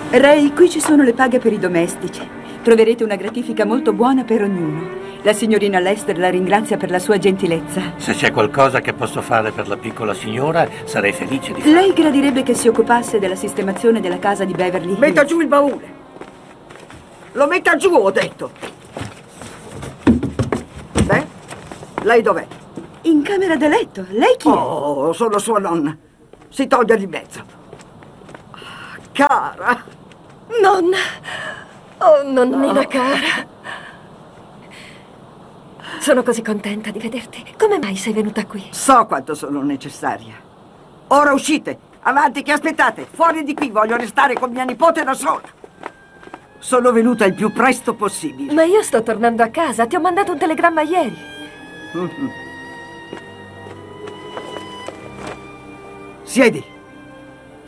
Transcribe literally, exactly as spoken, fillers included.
Ray, qui ci sono le paghe per i domestici. Troverete una gratifica molto buona per ognuno. La signorina Lester la ringrazia per la sua gentilezza. Se c'è qualcosa che posso fare per la piccola signora, sarei felice di farlo. Lei gradirebbe che si occupasse della sistemazione della casa di Beverly Hills. Metta giù il baule. Lo metta giù, ho detto. Beh, lei dov'è? In camera da letto. Lei chi è? Oh, sono sua nonna. Si toglie di mezzo. Cara. Nonna. Oh, nonnina cara. Sono così contenta di vederti. Come mai sei venuta qui? So quanto sono necessaria. Ora uscite. Avanti, che aspettate. Fuori di qui, voglio restare con mia nipote da sola. Sono venuta il più presto possibile. Ma io sto tornando a casa. Ti ho mandato un telegramma ieri. Mm-hmm. Siedi.